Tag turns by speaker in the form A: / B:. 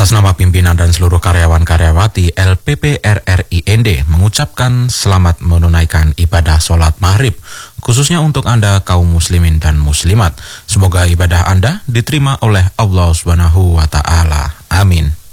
A: Atas nama pimpinan dan seluruh karyawan-karyawati LPP RRIND mengucapkan selamat menunaikan ibadah sholat maghrib, khususnya untuk Anda kaum muslimin dan muslimat. Semoga ibadah Anda diterima oleh Allah Subhanahu wa Ta'ala. Amin.